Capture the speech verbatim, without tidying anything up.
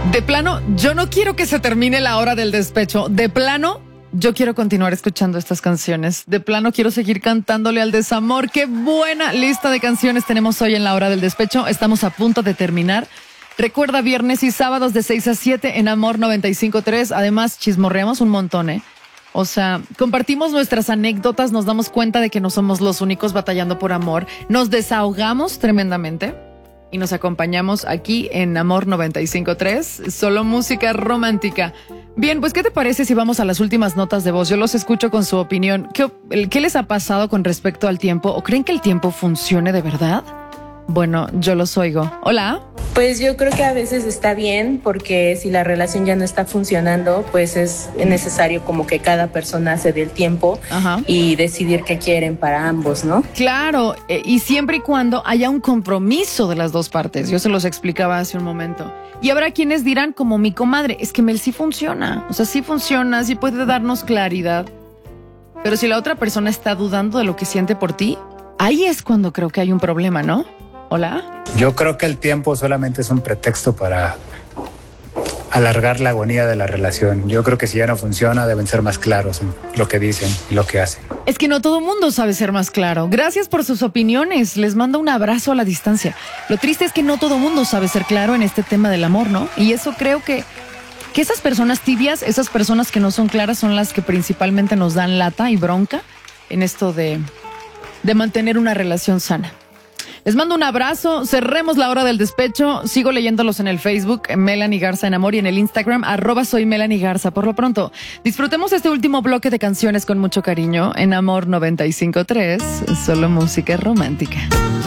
De plano, yo no quiero que se termine la hora del despecho. De plano, yo quiero continuar escuchando estas canciones. De plano, quiero seguir cantándole al desamor. Qué buena lista de canciones tenemos hoy en la hora del despecho. Estamos a punto de terminar. Recuerda, viernes y sábados de seis a siete en Amor noventa y cinco punto tres. Además, chismorreamos un montón, ¿eh? O sea, compartimos nuestras anécdotas, nos damos cuenta de que no somos los únicos batallando por amor. Nos desahogamos tremendamente. Y nos acompañamos aquí en Amor noventa y cinco punto tres, solo música romántica. Bien, pues ¿qué te parece si vamos a las últimas notas de voz? Yo los escucho con su opinión. ¿Qué, qué les ha pasado con respecto al tiempo? ¿O creen que el tiempo funcione de verdad? Bueno, yo los oigo. Hola. Pues yo creo que a veces está bien, porque si la relación ya no está funcionando, pues es necesario como que cada persona se dé el tiempo. Ajá. Y decidir qué quieren para ambos, ¿no? Claro, y siempre y cuando haya un compromiso de las dos partes. Yo se los explicaba hace un momento. Y habrá quienes dirán, como mi comadre, es que Mel sí funciona. O sea, sí funciona, sí puede darnos claridad. Pero si la otra persona está dudando de lo que siente por ti, ahí es cuando creo que hay un problema, ¿no? Hola. Yo creo que el tiempo solamente es un pretexto para alargar la agonía de la relación. Yo creo que si ya no funciona, deben ser más claros en lo que dicen y lo que hacen. Es que no todo mundo sabe ser más claro. Gracias por sus opiniones. Les mando un abrazo a la distancia. Lo triste es que no todo mundo sabe ser claro en este tema del amor, ¿no? Y eso creo que, que esas personas tibias, esas personas que no son claras, son las que principalmente nos dan lata y bronca en esto de, de mantener una relación sana. Les mando un abrazo, cerremos la hora del despecho. Sigo leyéndolos en el Facebook, Melanie Garza en Amor, y en el Instagram, arroba soy Melanie Garza. Por lo pronto, disfrutemos este último bloque de canciones con mucho cariño en Amor noventa y cinco punto tres, solo música romántica.